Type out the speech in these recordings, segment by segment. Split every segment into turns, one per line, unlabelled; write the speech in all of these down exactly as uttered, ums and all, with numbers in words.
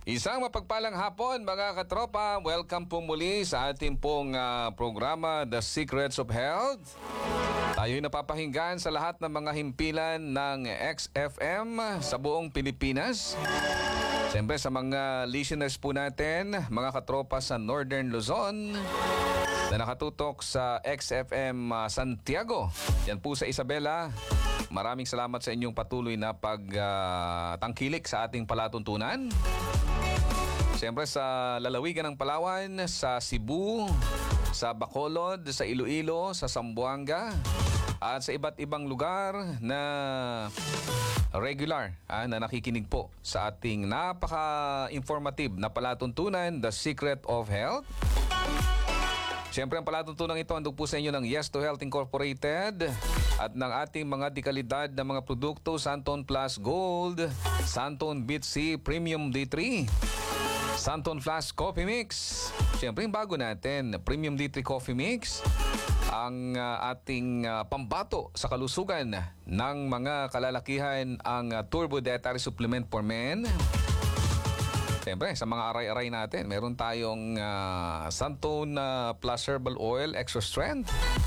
Isang mapagpalang hapon mga katropa, welcome po muli sa ating pong uh, programa The Secrets of Health. Tayo'y napapahinggan sa lahat ng mga himpilan ng X F M sa buong Pilipinas. Siyempre sa mga listeners po natin, mga katropa sa Northern Luzon na nakatutok sa X F M uh, Santiago. Yan po sa Isabela. Maraming salamat sa inyong patuloy na pagtangkilik uh, sa ating palatuntunan. Siyempre sa lalawigan ng Palawan, sa Cebu, sa Bacolod, sa Iloilo, sa Zamboanga, at sa iba't ibang lugar na regular ah, na nakikinig po sa ating napaka-informative na palatuntunan, The Secret of Health. Siyempre ang palatuntunan ito andog po sa inyo ng Yes to Health Incorporated at ng ating mga dekalidad na mga produkto, Santon Plus Gold, Santon Beet C Premium D three, Santon Flash Coffee Mix. Siyempre yung bago natin, Premium D three Coffee Mix, ang uh, ating uh, pambato sa kalusugan ng mga kalalakihan, ang uh, Turbo Dietary Supplement for Men. Siyempre, sa mga aray-aray natin, meron tayong uh, Santon uh, Plus Herbal Oil Extra Strength.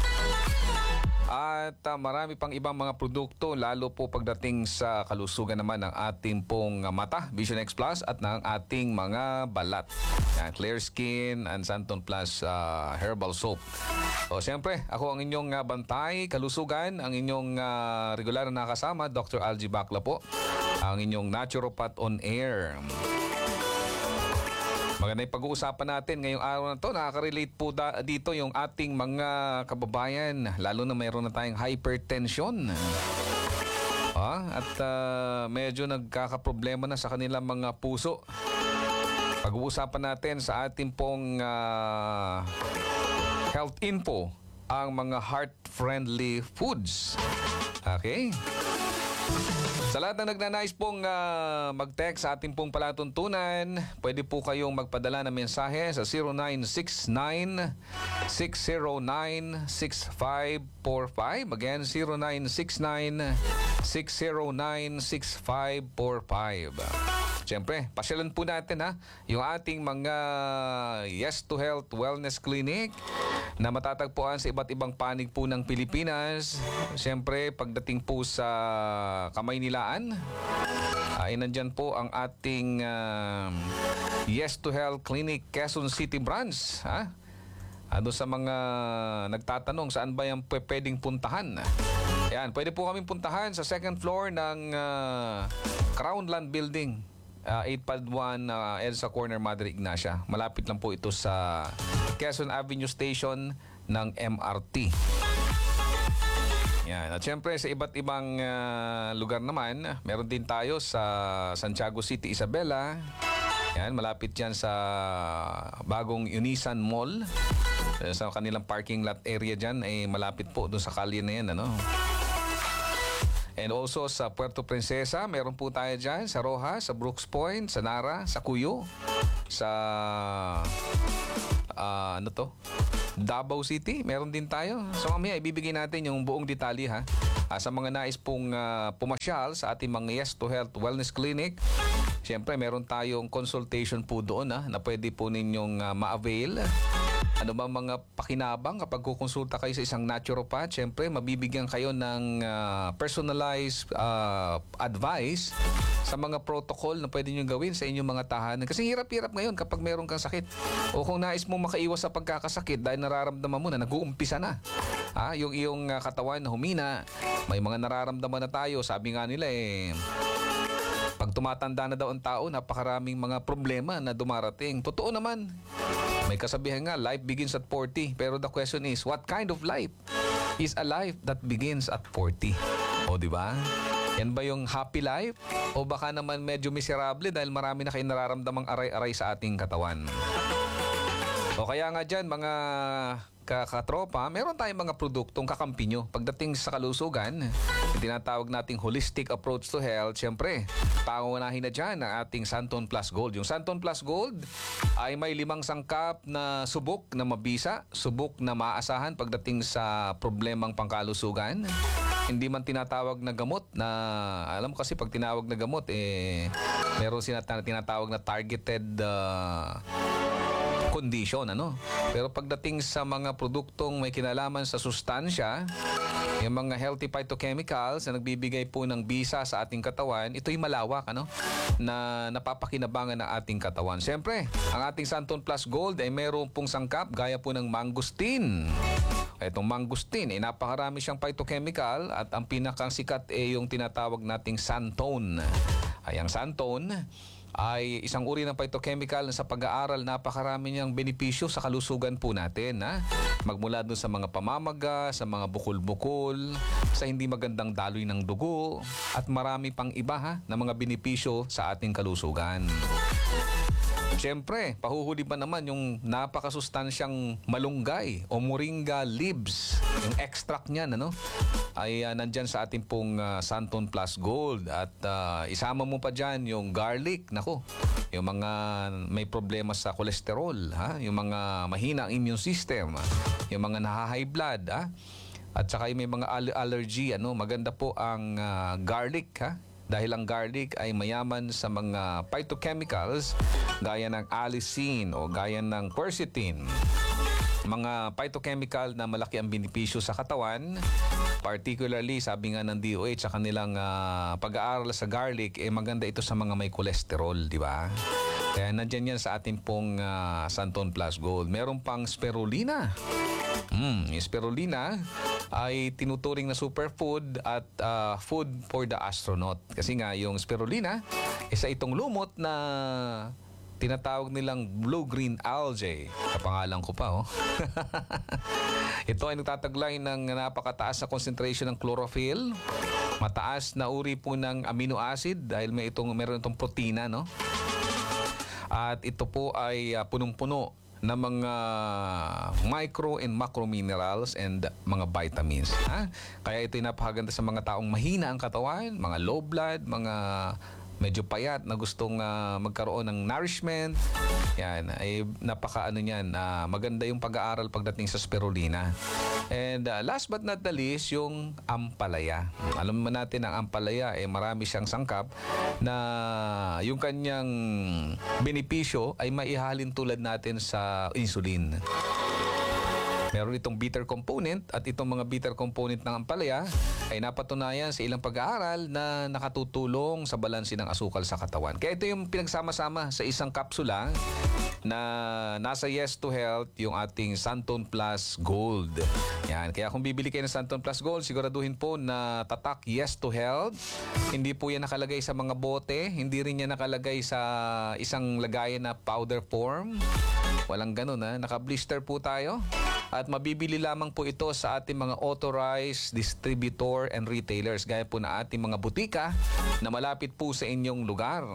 At uh, marami pang ibang mga produkto, lalo po pagdating sa kalusugan naman ng ating pong mata, Vision X Plus, at ng ating mga balat. Yan, Clear Skin and Santon Plus uh, Herbal Soap. So, siyempre, ako ang inyong uh, bantay, kalusugan, ang inyong uh, regular na nakasama, Doctor Algie Bacla po, ang inyong naturopath on air. Maganda yung pag-uusapan natin ngayong araw na to. Nakaka-relate po da- dito yung ating mga kababayan, lalo na mayroon na tayong hypertension. Ah, at uh, medyo nagkakaproblema na sa kanilang mga puso. Pag-uusapan natin sa ating pong uh, health info, ang mga heart-friendly foods. Okay? Sa lahat ng nagnanais pong uh, mag-text sa ating pong palatuntunan, pwede po kayong magpadala ng mensahe sa zero nine six nine, six zero nine, six five four five. Again, zero nine six nine, six zero nine, six five four five. Siyempre, pasyalan po natin ha, yung ating mga Yes to Health Wellness Clinic na matatagpuan sa iba't ibang panig po ng Pilipinas. Siyempre, pagdating po sa Kamaynilaan, ay nandyan po ang ating uh, Yes to Health Clinic Quezon City Branch. Ha? Ano sa mga nagtatanong saan ba yung pwedeng puntahan? Yan, pwede po kaming puntahan sa second floor ng uh, Crownland Building. Uh, eight pad one uh, Elsa Corner, Madre Ignacia. Malapit lang po ito sa Quezon Avenue Station ng M R T. Yan. At syempre sa iba't ibang uh, lugar naman, meron din tayo sa Santiago City, Isabela. Yan, malapit yan sa bagong Unisan Mall. Sa kanilang parking lot area dyan, eh, malapit po doon sa kalye na yan, ano? And also sa Puerto Princesa, meron po tayo dyan sa Rojas, sa Brooks Point, sa Nara, sa Cuyo, sa uh, ano to? Davao City, meron din tayo. So mamaya ibibigay natin yung buong detalye ha. Uh, sa mga nais pong uh, pumasyal sa ating mga Yes to Health Wellness Clinic, siyempre meron tayong consultation po doon ha, na pwede po ninyong uh, ma-avail. Ano ba mga pakinabang kapag kukonsulta kayo sa isang naturopath? Siyempre, mabibigyan kayo ng uh, personalized uh, advice sa mga protocol na pwede nyo gawin sa inyong mga tahanan. Kasi hirap-hirap ngayon kapag meron kang sakit. O kung nais mo makaiwas sa pagkakasakit dahil nararamdaman mo na nag-uumpisa na. Ha? Yung iyong uh, katawan na humina, may mga nararamdaman na tayo. Sabi nga nila eh, pag tumatanda na daw ang tao, napakaraming mga problema na dumarating. Totoo naman. May kasabihan nga, life begins at forty. Pero the question is, what kind of life is a life that begins at forty? O, di ba? Yan ba yung happy life? O baka naman medyo miserable dahil marami na kayo nararamdamang aray-aray sa ating katawan? O kaya nga dyan, mga kakatropa, meron tayong mga produktong kakampi nyo. Pagdating sa kalusugan, tinatawag nating holistic approach to health, syempre, pangunahin na dyan ang ating Santon Plus Gold. Yung Santon Plus Gold ay may limang sangkap na subok na mabisa, subok na maasahan pagdating sa problemang pangkalusugan. Hindi man tinatawag na gamot na, alam mo kasi pag tinawag na gamot, eh, meron sila tinatawag na targeted uh, condition, ano? Pero pagdating sa mga produktong may kinalaman sa sustansya, yung mga healthy phytochemicals na nagbibigay po ng bisa sa ating katawan, ito'y malawak, ano? Na napapakinabangan ng ating katawan. Siyempre, ang ating Santon Plus Gold ay meron pong sangkap gaya po ng mangosteen. Itong mangosteen, eh, napakarami siyang phytochemical at ang pinakang sikat ay eh, yung tinatawag nating santone. Ay, ang santone ay isang uri ng phytochemical na sa pag-aaral napakarami niyang benepisyo sa kalusugan po natin. Ha? Magmula doon sa mga pamamaga, sa mga bukol-bukol, sa hindi magandang daloy ng dugo, at marami pang iba ha, na mga benepisyo sa ating kalusugan. Siyempre, pahuhuli pa naman yung napakasustansyang malunggay o moringa leaves. Yung extract niyan, ano, ay uh, nandyan sa ating pong uh, Santon Plus Gold. At uh, isama mo pa dyan yung garlic. Nako, yung mga may problema sa kolesterol, ha? Yung mga mahina ang immune system, ha? Yung mga naha-high blood, ha? At saka yung may mga al- allergy, ano, maganda po ang uh, garlic, ha? Dahil ang garlic ay mayaman sa mga phytochemicals gaya ng allicin o gaya ng quercetin. Mga phytochemical na malaki ang benepisyo sa katawan. Particularly, sabi nga ng D O H sa kanilang uh, pag-aaral sa garlic, eh maganda ito sa mga may kolesterol, di ba? Kaya nandyan yan sa ating pong uh, Santon Plus Gold. Meron pang spirulina. Mm, yung spirulina ay tinuturing na superfood at uh, food for the astronaut. Kasi nga yung spirulina, isa itong lumot na tinatawag nilang blue-green algae. Kapangalan ko pa, oh. Ito ay nagtataglay ng napakataas na concentration ng chlorophyll, mataas na uri po ng amino acid dahil may itong, meron itong protina, no? At ito po ay uh, punong-puno na mga micro and macro minerals and mga vitamins. Ha? Kaya ito'y napakaganda sa mga taong mahina ang katawan, mga low blood, mga medyo payat na gustong uh, magkaroon ng nourishment. Yan, ay napaka ano niyan, uh, maganda yung pag-aaral pagdating sa spirulina. And uh, last but not the least, yung ampalaya. Alam mo natin ang ampalaya eh marami siyang sangkap na yung kanyang benepisyo ay maihalin tulad natin sa insulin. Meron itong bitter component at itong mga bitter component ng ampalaya ay napatunayan sa ilang pag-aaral na nakatutulong sa balanse ng asukal sa katawan. Kaya ito yung pinagsama-sama sa isang kapsula na nasa Yes to Health, yung ating Santon Plus Gold. Yan. Kaya kung bibili kayo ng Santon Plus Gold, siguraduhin po na tatak Yes to Health. Hindi po yan nakalagay sa mga bote. Hindi rin yan nakalagay sa isang lagayan na powder form. Walang ganun, ha. Naka-blister po tayo. At mabibili lamang po ito sa ating mga authorized distributor and retailers gaya po na ating mga butika na malapit po sa inyong lugar.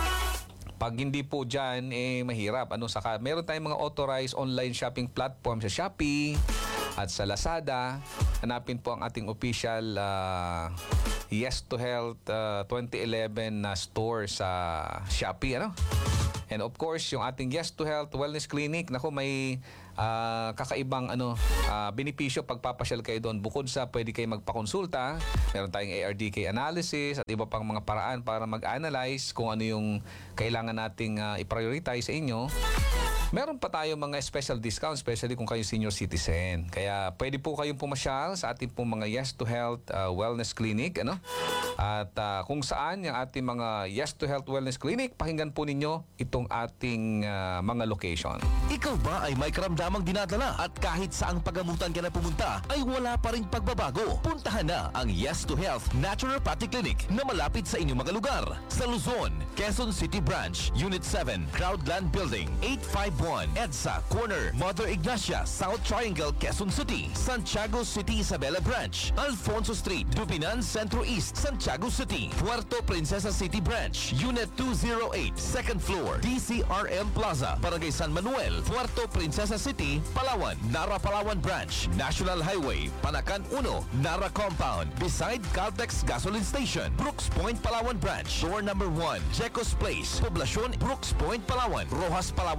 Pag hindi po dyan, eh mahirap. Ano, saka, meron tayong mga authorized online shopping platform sa Shopee at sa Lazada. Hanapin po ang ating official uh, Yes to Health uh, twenty eleven na store sa Shopee. Ano? And of course, yung ating Yes to Health Wellness Clinic, naku, may uh, kakaibang ano, uh, benepisyo pagpapasyal kayo doon. Bukod sa pwede kayo magpakonsulta, meron tayong A R D K analysis at iba pang mga paraan para mag-analyze kung ano yung kailangan nating uh, i-prioritize sa inyo. Meron pa tayo mga special discounts, especially kung kayo senior citizen. Kaya pwede po kayong pumasyal sa ating pong mga Yes to Health uh, Wellness Clinic. Ano? At uh, kung saan yung ating mga Yes to Health Wellness Clinic, pakinggan po ninyo itong ating uh, mga location.
Ikaw ba ay may karamdamang dinadala at kahit saang pagamutan ka na pumunta ay wala pa ring pagbabago? Puntahan na ang Yes to Health Naturopathic Clinic na malapit sa inyong mga lugar. Sa Luzon, Quezon City Branch, Unit seven, Crowdland Building, eight five one, EDSA Corner, Mother Ignacia, South Triangle, Quezon City, Santiago City, Isabela Branch, Alfonso Street, Dupinan Centro East, Santiago City, Puerto Princesa City Branch, Unit two oh eight, second floor, D C R M Plaza, Barangay San Manuel, Puerto Princesa City, Palawan, Nara Palawan Branch, National Highway, Panacan one, Nara Compound, beside Caltex Gasoline Station, Brooks Point, Palawan Branch, door number one, Jecos Place, Poblacion, Brooks Point, Palawan, Rojas Palawan Branch,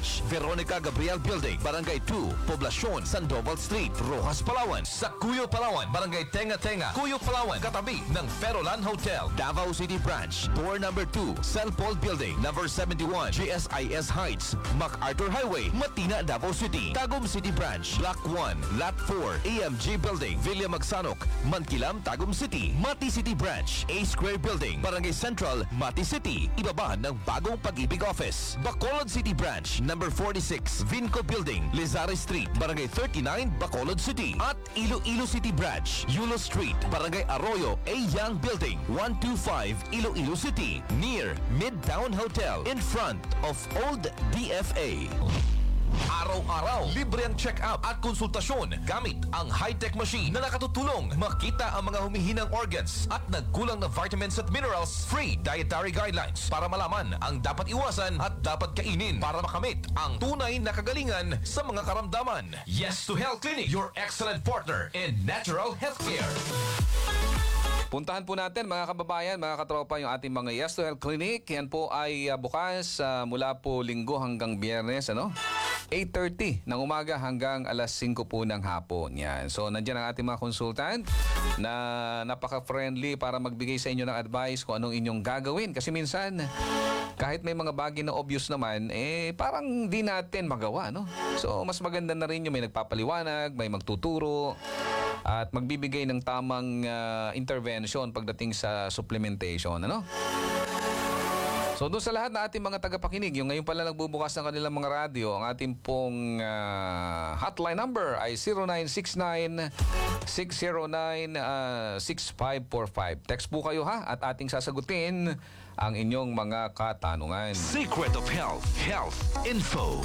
Branch, Veronica Gabriel Building, Barangay two, Poblacion, Sandoval Street, Rojas, Palawan. Sa Cuyo, Palawan, Barangay Tenga Tenga, Cuyo, Palawan, katabi ng Ferolan Hotel. Davao City Branch, door number two, San Paul Building, number seventy-one, G S I S Heights, MacArthur Highway, Matina, Davao City. Tagum City Branch, Block one, Lot four, A M G Building, Villa Magsanok, Mankilam, Tagum City. Mati City Branch, A Square Building, Barangay Central, Mati City. Ibaba ng Bagong Pag-ibig Office. Bacolod City Branch, number forty-six, Vinco Building, Lizare Street, Barangay thirty-nine, Bacolod City. At Iloilo City Branch, Yulo Street, Barangay Arroyo, A Young Building, one twenty-five, Iloilo City. Near Midtown Hotel, in front of Old D F A. Araw-araw, libre ang check-up at konsultasyon gamit ang high-tech machine na nakatutulong makita ang mga humihinang organs at nagkulang na vitamins at minerals. Free dietary guidelines para malaman ang dapat iwasan at dapat kainin para makamit ang tunay na kagalingan sa mga karamdaman. Yes to Health Clinic, your excellent partner in natural healthcare.
Puntahan po natin mga kababayan, mga katropa, yung ating mga Yes to Health Clinic. Yan po ay uh, bukas uh, mula po linggo hanggang biyernes, ano? eight thirty ng umaga hanggang alas singko po ng hapon. Yan. So, nandiyan ang ating mga consultant na napaka-friendly para magbigay sa inyo ng advice kung anong inyong gagawin. Kasi minsan, kahit may mga bagay na obvious naman, eh parang di natin magawa, no? So, mas maganda na rin yung may nagpapaliwanag, may magtuturo, at magbibigay ng tamang uh, intervention pagdating sa supplementation, ano? So doon sa lahat na ating mga tagapakinig, yung ngayon pala nagbubukas ng kanilang mga radyo, ang ating pong uh, hotline number ay zero nine six nine, six zero nine, six five four five. Text po kayo ha at ating sasagutin ang inyong mga katanungan.
Secret of Health, Health Info.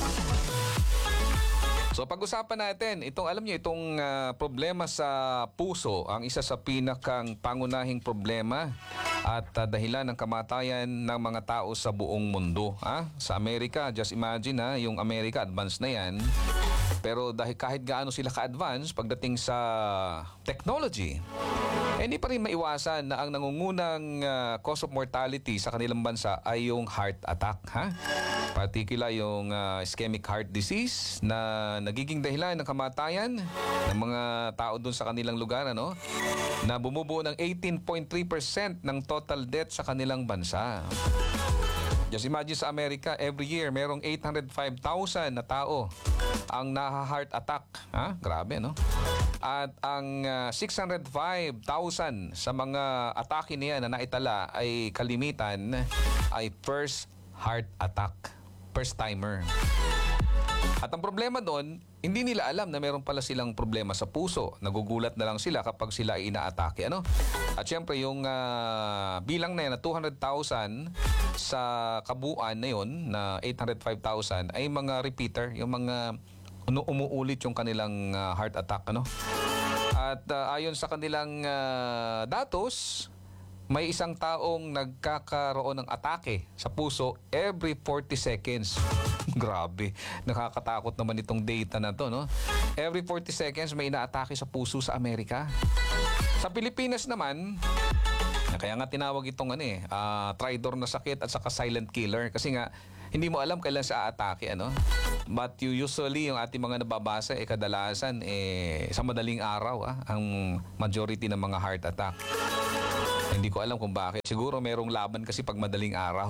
So pag-usapan natin, itong alam niyo itong uh, problema sa puso, ang isa sa pinakang pangunahing problema at uh, dahilan ng kamatayan ng mga tao sa buong mundo. Ha? Sa Amerika, just imagine ha, yung Amerika advanced na yan. Pero dahil kahit gaano sila ka-advance pagdating sa technology, eh, hindi pa rin maiwasan na ang nangungunang uh, cause of mortality sa kanilang bansa ay yung heart attack. Ha? Particular yung uh, ischemic heart disease na nagiging dahilan ng kamatayan ng mga tao doon sa kanilang lugar, ano? Na bumubuo ng eighteen point three percent ng total death sa kanilang bansa. Just imagine sa Amerika, every year merong eight hundred five thousand na tao ang naha-heart attack. Ha? Grabe, no? At ang uh, six hundred five thousand sa mga atake niya na naitala ay kalimitan ay first heart attack. First timer. At ang problema doon, hindi nila alam na meron pala silang problema sa puso. Nagugulat na lang sila kapag sila ay inaatake. Ano? At syempre, yung uh, bilang na yan na two hundred thousand sa kabuuan na yun, na eight hundred five thousand, ay mga repeater, yung mga umu- umuulit yung kanilang uh, heart attack. Ano? At uh, ayon sa kanilang uh, datos, may isang taong nagkakaroon ng atake sa puso every forty seconds. Grabe. Nakakatakot naman itong data na to, no? Every forty seconds may inaatake sa puso sa Amerika. Sa Pilipinas naman, kaya nga tinawag itong ano eh, uh, tridor na sakit at saka silent killer. Kasi nga, hindi mo alam kailan sa atake, ano? But you usually, yung ating mga nababasa, eh, kadalasan, eh, sa madaling araw, ah, ang majority ng mga heart attack. Hindi ko alam kung bakit. Siguro merong laban kasi pag madaling araw.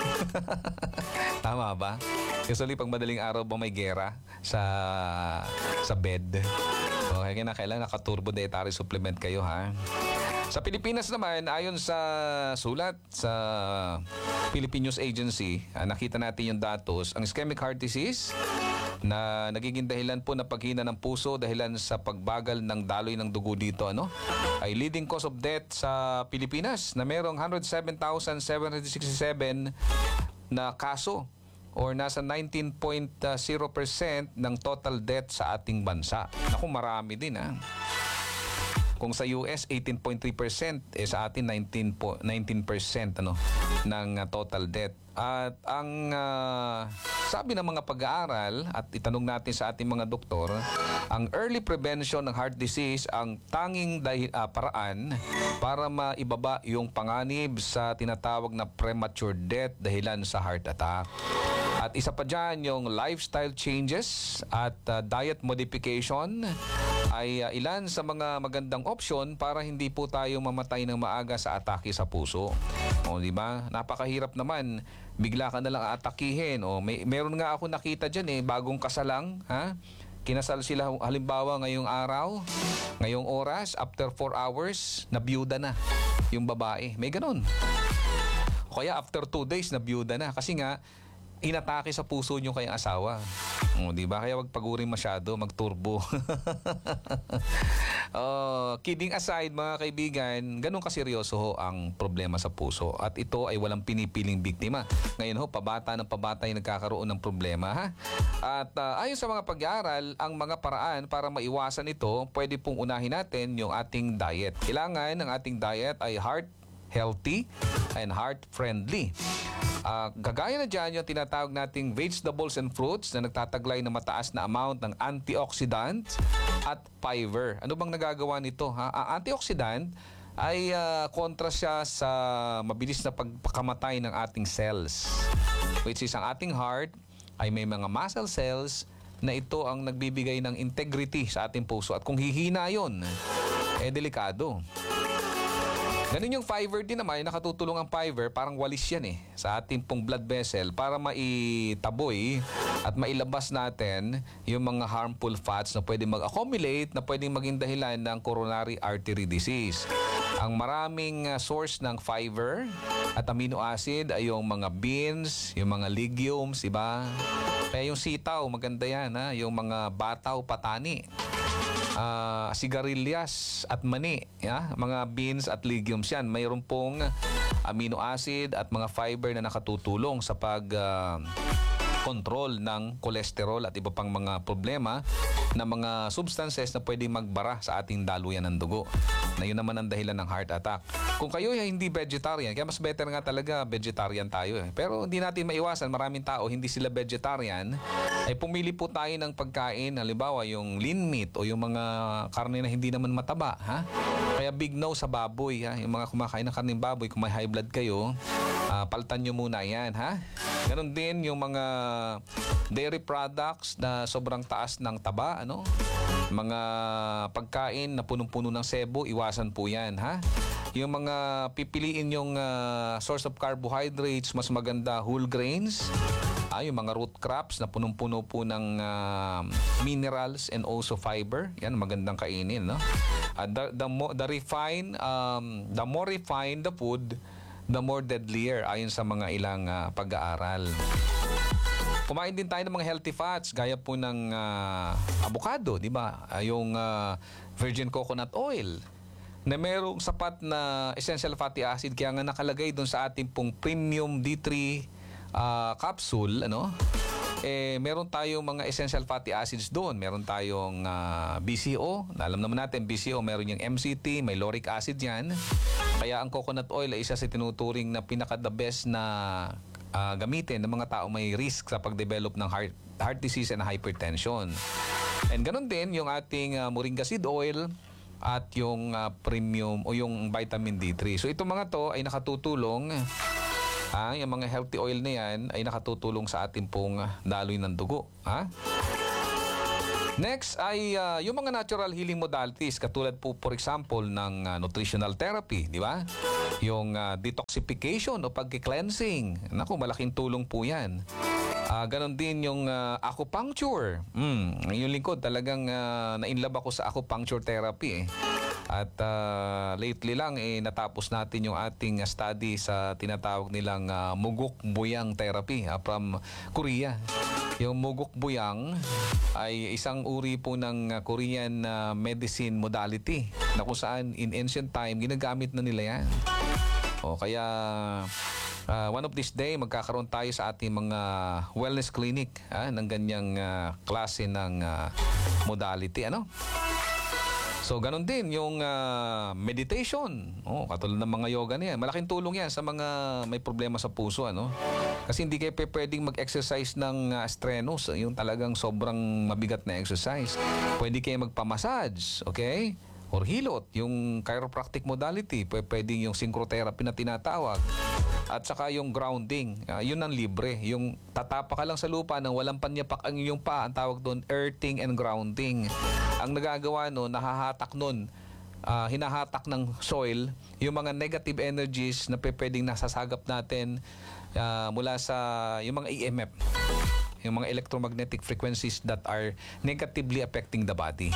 Tama ba? Usually pag madaling araw ba may gera sa sa bed. Okay, kaya na kailangan naka-turbo dietary supplement kayo, ha? Sa Pilipinas naman, ayon sa sulat sa Philippine News Agency, ah, nakita natin yung datos, ang ischemic heart disease na nagiging dahilan po na paghina ng puso dahilan sa pagbagal ng daloy ng dugo dito, ano? Ay leading cause of death sa Pilipinas na merong one hundred seven thousand seven hundred sixty-seven na kaso or nasa nineteen point zero percent ng total death sa ating bansa. Naku, marami din, ha? Kung sa U S eighteen point three percent, eh sa atin nineteen percent ano ng uh, total death. At ang uh, sabi ng mga pag-aaral at itanong natin sa ating mga doktor, ang early prevention ng heart disease ang tanging dahi, uh, paraan para maibaba yung panganib sa tinatawag na premature death dahilan sa heart attack. At At isa pa dyan, yung lifestyle changes at uh, diet modification ay uh, ilan sa mga magandang opsyon para hindi po tayo mamatay ng maaga sa atake sa puso. O, di ba? Napakahirap naman. Bigla ka na lang aatakihin. O, may, meron nga ako nakita dyan eh, bagong kasalang, ha? Kinasal sila halimbawa ngayong araw, ngayong oras, after four hours, nabiyuda na yung babae. May ganun. O kaya after two days, nabiyuda na. Kasi nga, inatake sa puso nyo kayong asawa. O, di ba? Kaya wag pagurin masyado, magturbo. Oh, kidding aside mga kaibigan, ganun kaseryoso ho ang problema sa puso. At ito ay walang pinipiling biktima. Ngayon ho, pabata ng pabata ay nagkakaroon ng problema. Ha? At uh, ayon sa mga pag-aaral, ang mga paraan para maiwasan ito, pwede pong unahin natin yung ating diet. Kailangan ng ating diet ay heart healthy and heart-friendly. Uh, gagaya na dyan yung tinatawag nating vegetables and fruits na nagtataglay ng mataas na amount ng antioxidant at fiber. Ano bang nagagawa nito? Ha? Ang antioxidant ay uh, kontra siya sa mabilis na pagpakamatay ng ating cells. Which is ang ating heart ay may mga muscle cells na ito ang nagbibigay ng integrity sa ating puso. At kung hihina yun, eh delikado. Ganun yung fiber din naman, nakatutulong ang fiber, parang walis yan eh, sa ating pong blood vessel para maitaboy at mailabas natin yung mga harmful fats na pwedeng mag-accumulate, na pwedeng maging dahilan ng coronary artery disease. Ang maraming uh, source ng fiber at amino acid ay yung mga beans, yung mga legumes, iba. Kaya yung sitaw, maganda yan, ha? Yung mga bataw, patani. Uh, sigarilyas at mani, ya? Mga beans at legumes yan. Mayroon pong amino acid at mga fiber na nakatutulong sa pag uh, control ng cholesterol at iba pang mga problema na mga substances na pwedeng magbara sa ating daluyan ng dugo. Na yun naman ang dahilan ng heart attack. Kung kayo ay hindi vegetarian, kaya mas better nga talaga vegetarian tayo eh. Pero hindi natin maiwasan, maraming tao hindi sila vegetarian, ay pumili po tayo ng pagkain, halimbawa yung lean meat o yung mga karne na hindi naman mataba, ha? Kaya big no sa baboy, ha? Yung mga kumakain ng karneng baboy, kung may high blood kayo, uh, paltan nyo muna yan, ha? Ganon din yung mga dairy products na sobrang taas ng taba, ano? Mga pagkain na punong-puno ng sebo, iwasan po yan, ha? Yung mga pipiliin yung uh, source of carbohydrates, mas maganda whole grains, ah, yung mga root crops na punong-puno po ng uh, minerals and also fiber, yan magandang kainin, no? Uh, the, the, mo, the refine, um, the more refined the food, the more deadlier ayon sa mga ilang uh, pag-aaral. Kumain din tayo ng mga healthy fats gaya po ng uh, avocado, di ba? Uh, yung uh, virgin coconut oil na merong sapat na essential fatty acid, kaya nga nakalagay doon sa ating pong premium D three uh, capsule, ano? Eh meron tayong mga essential fatty acids doon. Meron tayong uh, B C O. Alam naman natin B C O, meron yung M C T, may lauric acid yan. Kaya ang coconut oil ay isa sa tinuturing na pinaka the best na Uh, gamitin ng mga tao may risk sa pagdevelop ng heart, heart disease and hypertension. And ganun din yung ating uh, moringa seed oil at yung uh, premium o yung vitamin D three. So itong mga to ay nakatutulong, ah, yung mga healthy oil na yan ay nakatutulong sa ating pong daloy ng dugo. Ha? Next ay uh, yung mga natural healing modalities, katulad po for example ng uh, nutritional therapy, di ba? Yung uh, detoxification o pagki-cleansing. Naku, malaking tulong po yan. Uh, ganon din yung uh, acupuncture. Mm, yung lingkod, talagang uh, na-inlove ako sa acupuncture therapy eh. At uh, lately lang eh, natapos natin yung ating study sa tinatawag nilang uh, Mugok Buyang therapy uh, from Korea. Yung Mugok Buyang ay isang uri po ng uh, Korean uh, medicine modality na kung saan in ancient time ginagamit na nila yan. O kaya uh, one of this day magkakaroon tayo sa ating mga wellness clinic ah, ng ganyang uh, klase ng uh, modality, ano? So ganun din yung uh, meditation. Oh, katulad ng mga yoga niyan. Malaking tulong yan sa mga may problema sa puso, ano? Kasi hindi kayo pwedeng mag-exercise ng uh, strenuous, yung talagang sobrang mabigat na exercise. Pwede kayo magpa-massage, okay? or hilot, yung chiropractic modality, pwe- pwedeng yung synchrotherapy na tinatawag. At saka yung grounding, ah, yun ang libre. Yung tatapa ka lang sa lupa nang walang panyapak ang iyong pa, ang tawag doon, earthing and grounding. Ang nagagawa nun, nahahatak nun, ah, hinahatak ng soil, yung mga negative energies na pe- pwedeng nasasagap natin ah, mula sa yung mga E M F, yung mga electromagnetic frequencies that are negatively affecting the body.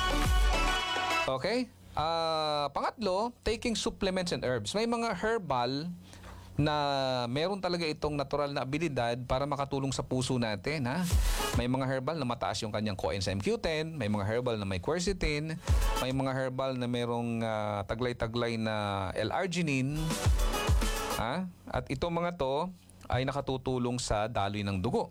Okay? Ah, pangatlo, taking supplements and herbs. May mga herbal na meron talaga itong natural na abilidad para makatulong sa puso natin, ha? May mga herbal na mataas yung kanyang coenzyme Q ten, may mga herbal na may quercetin, may mga herbal na merong ah, taglay-taglay na L-arginine, ha? At itong mga to ay nakatutulong sa daloy ng dugo.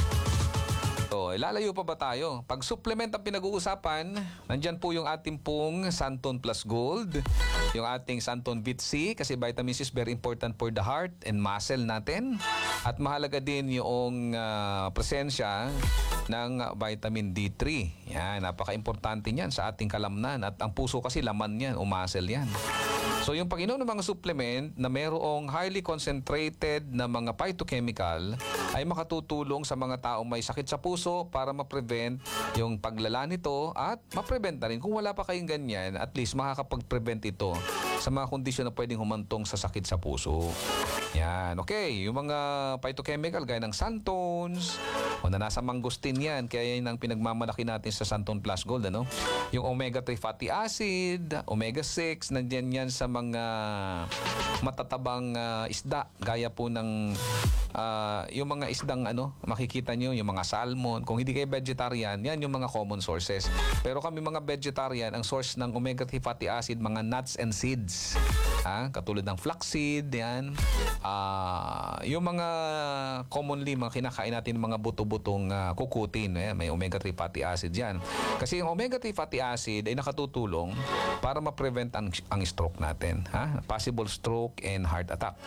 So, ilalayo pa ba tayo? Pag supplement ang pinag-uusapan, nandyan po yung ating pong Santon Plus Gold, yung ating Santon Vit C, kasi vitamin C is very important for the heart and muscle natin. At mahalaga din yung uh, presensya ng vitamin D three. Yan, napaka-importante niyan sa ating kalamnan. At ang puso kasi laman yan o muscle yan. So yung pag-inom ng mga supplement na mayroong highly concentrated na mga phytochemical ay makatutulong sa mga taong may sakit sa puso para ma-prevent yung paglala nito at ma-prevent na rin. Kung wala pa kayong ganyan, at least makakapag-prevent ito sa mga kondisyon na pwedeng humantong sa sakit sa puso. Yan, okay. Yung mga phytochemical gaya ng Santones o na nasa mangustin yan, kaya yan ang pinagmamalaki natin sa Santon Plus Gold, ano? Yung omega three fatty acid, omega six, nandiyan yan sa mga matatabang uh, isda, gaya po ng uh, yung mga isdang ano, makikita nyo, yung mga salmon. Kung hindi kayo vegetarian, yan yung mga common sources. Pero kami mga vegetarian, ang source ng omega three fatty acid, mga nuts and seeds. Ha? Katulad ng flaxseed, yan. Uh, yung mga commonly, mga kinakain natin mga buto-butong uh, kukutin, eh, may omega three fatty acid yan. Kasi yung omega three fatty acid ay nakatutulong para ma-prevent ang, ang stroke natin. Ha? Possible stroke and heart attack.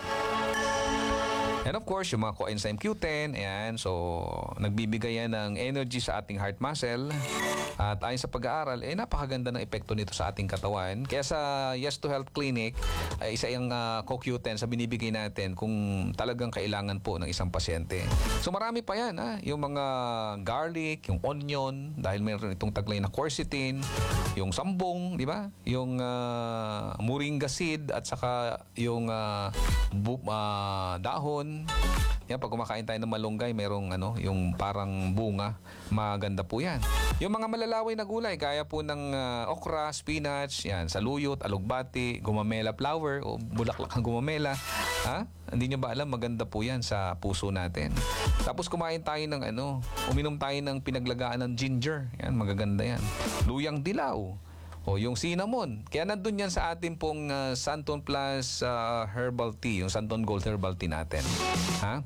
And of course, yung mga coenzyme Q ten, ayan, so nagbibigay yan ng energy sa ating heart muscle. At ayon sa pag-aaral, eh napakaganda ng epekto nito sa ating katawan. Kaya sa Yes to Health Clinic, ay isa yung uh, co Q ten sa binibigay natin kung talagang kailangan po ng isang pasyente. So marami pa yan, ha? Yung mga garlic, yung onion, dahil mayroon itong taglay na quercetin, yung sambong, di ba? Yung uh, moringa seed at saka yung uh, bu- uh, dahon. Yan, pag kumakain tayo ng malunggay, merong ano, yung parang bunga, maganda po yan. Yung mga malalaway na gulay, gaya po ng uh, okra, spinach, yan, saluyot, alugbati, gumamela flower, o bulaklak ng gumamela. Ha? Hindi nyo ba alam, maganda po yan sa puso natin. Tapos kumain tayo ng ano, uminom tayo ng pinaglagaan ng ginger. Yan, magaganda yan. Luyang dilaw. O yung cinnamon. Kaya nandun yan sa ating pong uh, Santon Plus uh, Herbal Tea, yung Santon Gold Herbal Tea natin. Ha?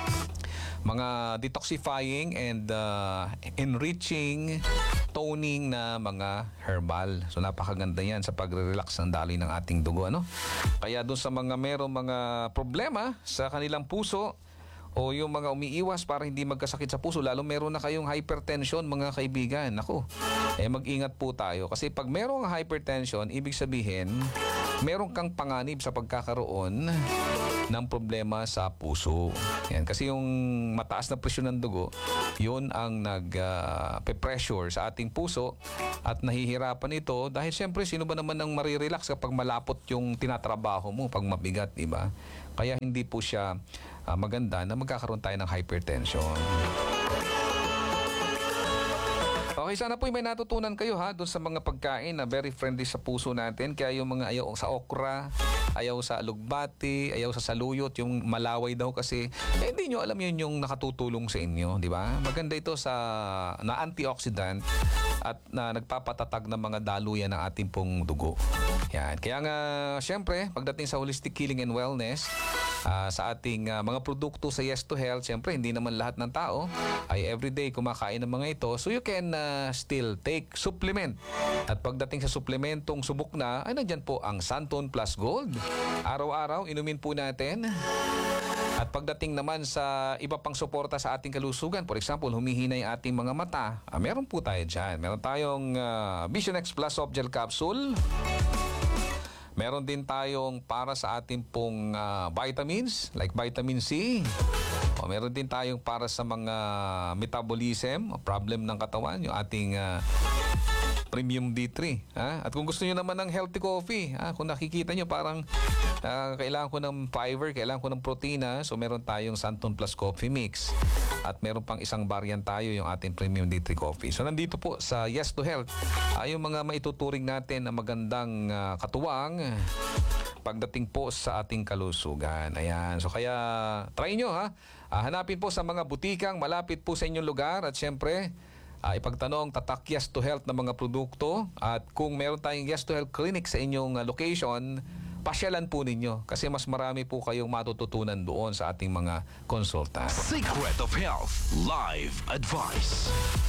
Mga detoxifying and uh, enriching, toning na mga herbal. So napakaganda yan sa pagre-relax ng daloy ng ating dugo, ano? Kaya dun sa mga merong mga problema sa kanilang puso, o yung mga umiiwas para hindi magkasakit sa puso, lalo meron na kayong hypertension, mga kaibigan. Ako, eh mag-ingat po tayo. Kasi pag merong hypertension, ibig sabihin, meron kang panganib sa pagkakaroon ng problema sa puso. Yan. Kasi yung mataas na presyon ng dugo, yun ang nag-pressure uh, sa ating puso at nahihirapan ito dahil siyempre, sino ba naman ang marirelax kapag malapot yung tinatrabaho mo pag mabigat, di ba? Kaya hindi po siya uh, maganda na magkakaroon tayo ng hypertension. Okay, sana po may natutunan kayo ha doon sa mga pagkain na very friendly sa puso natin. Kaya yung mga ayaw sa okra, ayaw sa alugbati, ayaw sa saluyot, yung malaway daw kasi eh, hindi nyo alam yun yung nakatutulong sa inyo, di ba? Maganda ito sa na antioxidant at na nagpapatatag ng mga daluyan ng ating pong dugo. Yan. Kaya nga, syempre, pagdating sa holistic healing and wellness, uh, sa ating uh, mga produkto sa Yes to Health, syempre, hindi naman lahat ng tao ay everyday kumakain ng mga ito. So you can uh, still take supplement. At pagdating sa suplementong subok na, ay nandyan po ang Santon Plus Gold. Araw-araw, inumin po natin. At At pagdating naman sa iba pang suporta sa ating kalusugan, for example, humihina yung ating mga mata, ah, meron po tayo dyan. Meron tayong ah, Vision X Plus Soft Gel Capsule. Meron din tayong para sa ating pong ah, vitamins, like vitamin C. O, meron din tayong para sa mga metabolism, problem ng katawan, yung ating ah, Premium D three. Ha? At kung gusto niyo naman ng healthy coffee, ha? Kung nakikita niyo parang uh, kailangan ko ng fiber, kailangan ko ng protina, so meron tayong Santon Plus Coffee Mix. At meron pang isang variant tayo, yung ating Premium D three Coffee. So nandito po sa Yes to Health, uh, yung mga maituturing natin na magandang uh, katuwang pagdating po sa ating kalusugan. Ayan. So kaya try nyo ha. Uh, hanapin po sa mga butikang malapit po sa inyong lugar at syempre Uh, ipagtanong tatak Yes to Health ng mga produkto at kung meron tayong Yes to Health clinic sa inyong uh, location, pasyalan po ninyo kasi mas marami po kayong matututunan doon sa ating mga konsulta.
Secret of Health Live Advice.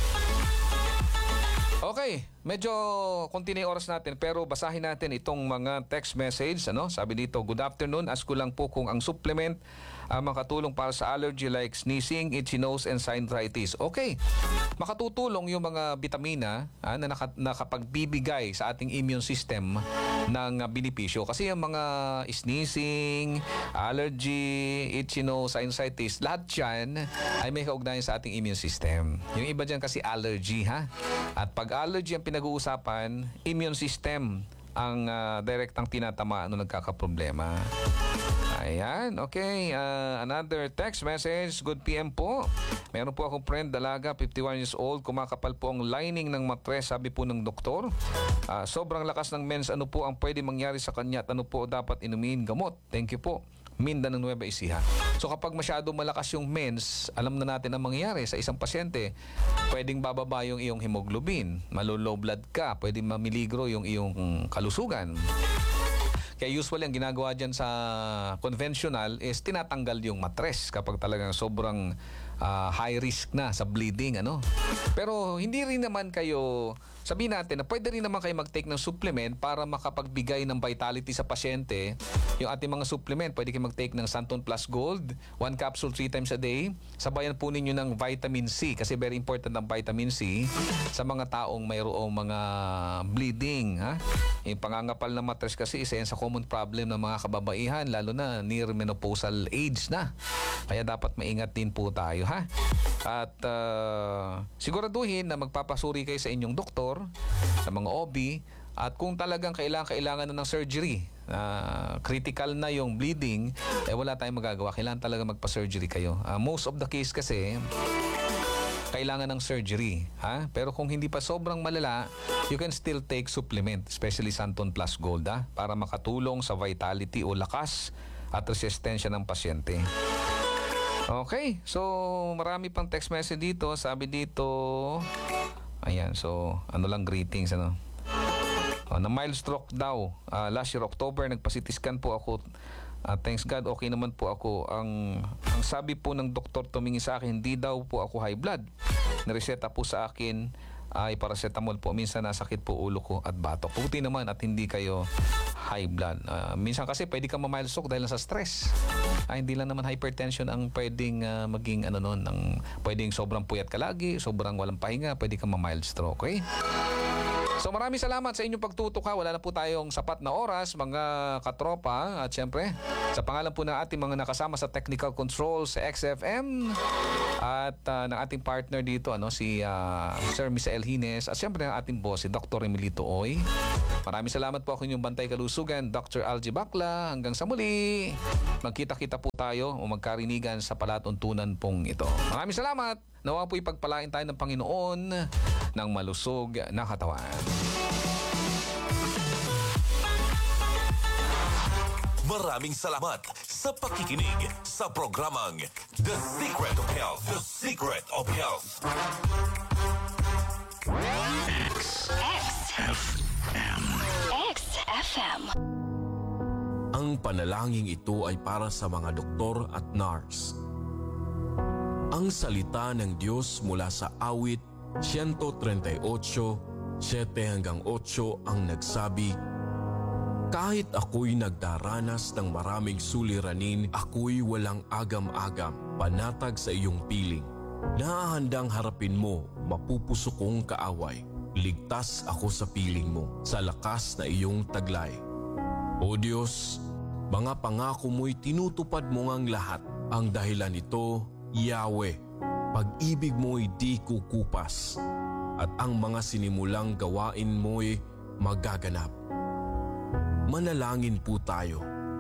Okay, medyo konti na yung oras natin pero basahin natin itong mga text message. Ano? Sabi dito, good afternoon. Ask ko lang po kung ang supplement uh, makatulong para sa allergy like sneezing, itchy nose, and sinusitis. Okay, makatutulong yung mga vitamina uh, na naka, nakapagbibigay sa ating immune system ng uh, benepisyo. Kasi yung mga sneezing, allergy, itchy nose, sinusitis, lahat yan ay may kaugnayan sa ating immune system. Yung iba dyan kasi allergy ha. At pag allergy ang pinag-uusapan, immune system ang uh, direktang tinatama ano nagkakaproblema. Ayan, okay. Uh, another text message. Good P M po. Meron po akong friend, dalaga, fifty-one years old. Kumakapal po ang lining ng matres, sabi po ng doktor. Uh, sobrang lakas ng mens. Ano po ang pwede mangyari sa kanya at ano po dapat inumin? Gamot. Thank you po. Mindanao Nueva Ecija. So kapag masyado malakas yung mens, alam na natin ang mangyayari sa isang pasyente. Pwedeng bababa yung iyong hemoglobin, malulow blood ka, pwedeng mamiligro yung iyong kalusugan. Kaya usually ang ginagawa dyan sa conventional is tinatanggal yung matres kapag talagang sobrang uh, high risk na sa bleeding. Ano? Pero hindi rin naman kayo, sabihin natin na pwede rin naman kayo mag-take ng supplement para makapagbigay ng vitality sa pasyente. Yung ating mga supplement, pwede kayo mag-take ng Santon Plus Gold, one capsule three times a day. Sabayan po ninyo ng vitamin C kasi very important ang vitamin C sa mga taong mayroong mga bleeding. Ha? Yung pangangapal na matres kasi isa yan sa common problem ng mga kababaihan, lalo na near menopausal age na. Kaya dapat maingat din po tayo. Ha? At uh, siguraduhin na magpapasuri kayo sa inyong doktor, sa mga O B, at kung talagang kailangan-kailangan na ng surgery, uh, critical na yung bleeding, eh wala tayong magagawa. Kailangan talaga magpa-surgery kayo. Uh, most of the case kasi, kailangan ng surgery. Ha? Pero kung hindi pa sobrang malala, you can still take supplement, especially Santon Plus Gold, ha? Para makatulong sa vitality o lakas at resistensya ng pasyente. Okay, so marami pang text message dito. Sabi dito, ayan, so ano lang greetings, ano. Oh, na mild stroke daw. Uh, last year October, nagpa-C T scan po ako. Uh, thanks God, okay naman po ako. Ang, ang sabi po ng doktor tumingin sa akin, hindi daw po ako high blood. Nireseta po sa akin ay paracetamol po. Minsan nasakit po ulo ko at batok. Puti naman at hindi kayo high blood. Uh, minsan kasi pwede kang ma-mild stroke dahil sa stress. Ay, hindi lang naman hypertension ang pwedeng uh, maging ano nun, ang pwedeng sobrang puyat ka lagi, sobrang walang pahinga, pwede kang ma-mild stroke. Okay? So maraming salamat sa inyong pagtutok ha. Wala na po tayong sapat na oras mga katropa. At syempre, sa pangalan po ng ating mga nakasama sa technical control sa X F M at uh, ng ating partner dito, ano, si uh, Sir Misael Hines, at syempre ang ating boss, si Doctor Emilito Oy. Maraming salamat po ako inyong bantay kalusugan, Doctor Algie Bacla. Hanggang sa muli, magkita-kita po tayo o magkarinigan sa palatuntunan pong ito. Maraming salamat. Nawa po ipagpalain tayo ng Panginoon ng malusog na katawan.
Maraming salamat sa pakikinig sa programang The Secret of Health. The Secret of Health.
X F M. X F M.
Ang panalangin ito ay para sa mga doktor at nurse. Ang salita ng Diyos mula sa awit one thirty-eight, seven hanggang eight ang nagsabi, Kahit ako'y nagdaranas ng maraming suliranin, ako'y walang agam-agam, panatag sa iyong piling. Nahahandang harapin mo, mapupuso kong kaaway. Ligtas ako sa piling mo, sa lakas na iyong taglay. O Diyos, mga pangako mo'y tinutupad mo ngang lahat. Ang dahilan nito, Yahweh, pag-ibig mo'y di kukupas, at ang mga sinimulang gawain mo'y magaganap. Manalangin po tayo.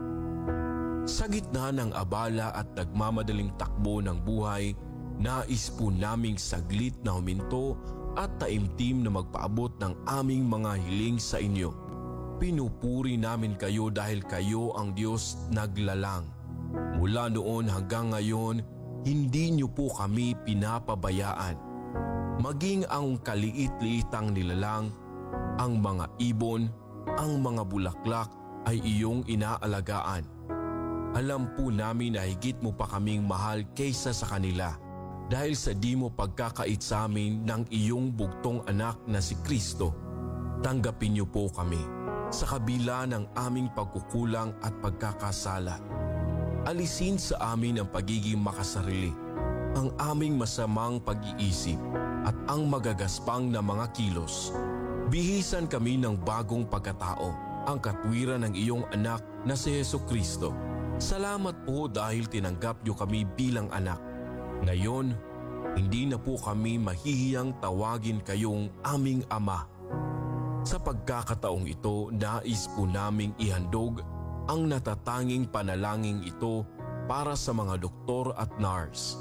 Sa gitna ng abala at nagmamadaling takbo ng buhay, nais po naming saglit na huminto at taimtim na magpaabot ng aming mga hiling sa inyo. Pinupuri namin kayo dahil kayo ang Diyos naglalang. Mula noon hanggang ngayon, hindi niyo po kami pinapabayaan. Maging ang kaliit-liitang nilalang, ang mga ibon, ang mga bulaklak ay iyong inaalagaan. Alam po namin na higit mo pa kaming mahal kaysa sa kanila dahil sa di mo pagkakait sa amin ng iyong bugtong anak na si Kristo. Tanggapin niyo po kami sa kabila ng aming pagkukulang at pagkakasala. Alisin sa amin ang pagiging makasarili, ang aming masamang pag-iisip at ang magagaspang na mga kilos. Bihisan kami ng bagong pagkatao, ang katwiran ng iyong anak na si Jesucristo. Salamat po dahil tinanggap niyo kami bilang anak. Ngayon, hindi na po kami mahihiyang tawagin kayong aming ama. Sa pagkakataong ito, nais po naming ihandog ang natatanging panalangin ito para sa mga doktor at nurse.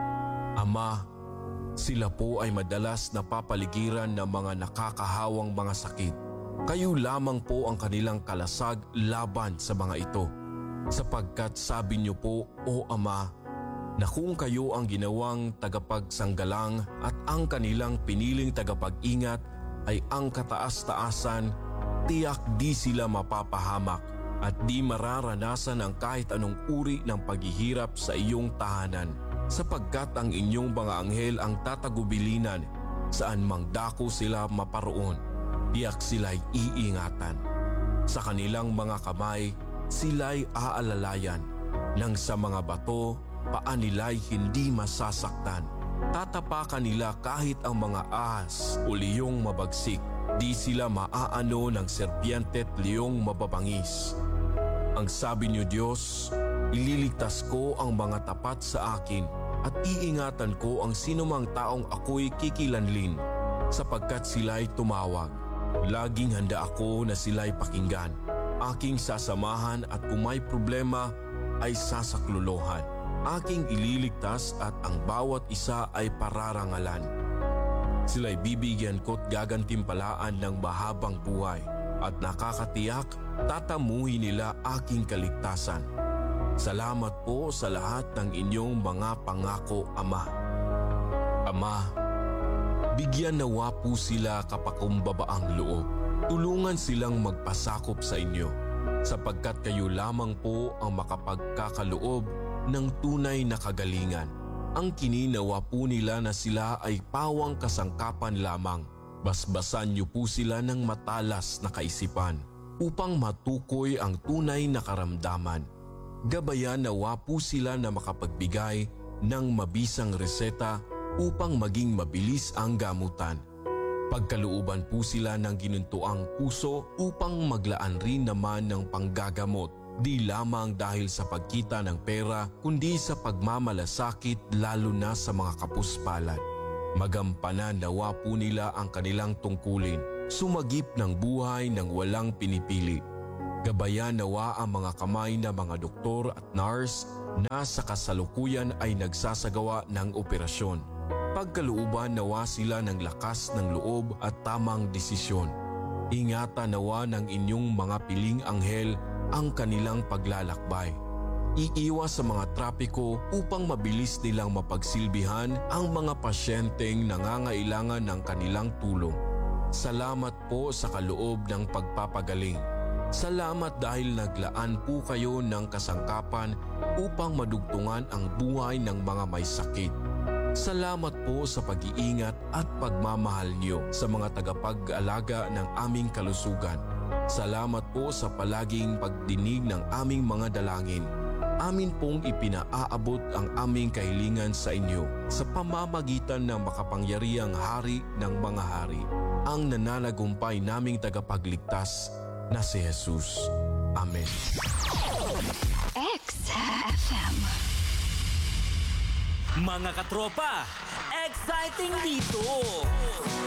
Ama, sila po ay madalas napapaligiran ng mga nakakahawang mga sakit. Kayo lamang po ang kanilang kalasag laban sa mga ito. Sapagkat sabi niyo po, O Ama, na kung kayo ang ginawang tagapagsanggalang at ang kanilang piniling tagapag-ingat ay ang kataas-taasan, tiyak di sila mapapahamak at di mararanasan ang kahit anong uri ng paghihirap sa iyong tahanan, sapagkat ang inyong mga anghel ang tatagubilinan saan mang dako sila maparoon, tiyak sila'y iingatan. Sa kanilang mga kamay, sila'y aalalayan, nang sa mga bato, paa nila'y hindi masasaktan. Tatapakan nila kahit ang mga ahas o liyong mabagsik, di sila maaano ng serpiente at liyong mababangis. Ang sabi niyo Diyos, ililigtas ko ang mga tapat sa akin at iingatan ko ang sinumang taong ako'y kikilanlin, sapagkat sila'y tumawag. Laging handa ako na sila'y pakinggan. Aking sasamahan at kung may problema ay sasaklolohan. Aking ililigtas at ang bawat isa ay pararangalan. Sila'y bibigyan ko't gagantimpalaan ng mahabang buhay at nakakatiyak tatamuhin nila aking kaligtasan. Salamat po sa lahat ng inyong mga pangako, Ama. Ama, bigyan nawa po sila kapakumbabaang loob. Tulungan silang magpasakop sa inyo, sapagkat kayo lamang po ang makapagkakaloob ng tunay na kagalingan. Ang kininawa po nila na sila ay pawang kasangkapan lamang. Basbasan niyo po sila ng matalas na kaisipan upang matukoy ang tunay na karamdaman. Gabayan nawa po sila na makapagbigay ng mabisang reseta upang maging mabilis ang gamutan. Pagkalooban po sila ng ginuntuang puso upang maglaan rin naman ng panggagamot, di lamang dahil sa pagkita ng pera kundi sa pagmamalasakit lalo na sa mga kapuspalad. Magampanan nawa po nila ang kanilang tungkulin, sumagip ng buhay ng walang pinipili. Gabayan nawa ang mga kamay na mga doktor at nurse na sa kasalukuyan ay nagsasagawa ng operasyon. Pagkalooban nawa sila ng lakas ng loob at tamang desisyon. Ingatan nawa ng inyong mga piling anghel ang kanilang paglalakbay. Iiwas sa mga trapiko upang mabilis nilang mapagsilbihan ang mga pasyenteng nangangailangan ng kanilang tulong. Salamat po sa kaloob ng pagpapagaling. Salamat dahil naglaan po kayo ng kasangkapan upang madugtungan ang buhay ng mga may sakit. Salamat po sa pag-iingat at pagmamahal niyo sa mga tagapag-alaga ng aming kalusugan. Salamat po sa palaging pagdinig ng aming mga dalangin. Amin pong ipinaaabot ang aming kahilingan sa inyo sa pamamagitan ng makapangyarihang Hari ng mga hari, ang nananagumpay naming tagapagligtas na si Jesus. Amen.
X F M.
Mga katropa, exciting dito!